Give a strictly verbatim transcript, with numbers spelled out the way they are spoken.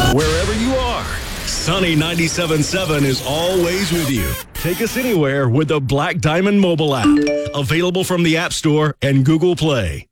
Wherever you are, Sunny ninety-seven point seven is always with you. Take us anywhere with the Black Diamond mobile app. Available from the App Store and Google Play.